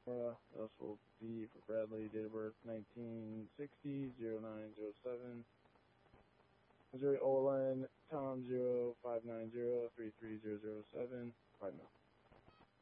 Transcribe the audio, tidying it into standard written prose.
This will be for Bradley, date of birth 1960, 0907. Missouri OLN, Tom 0590 33007. 5 mil.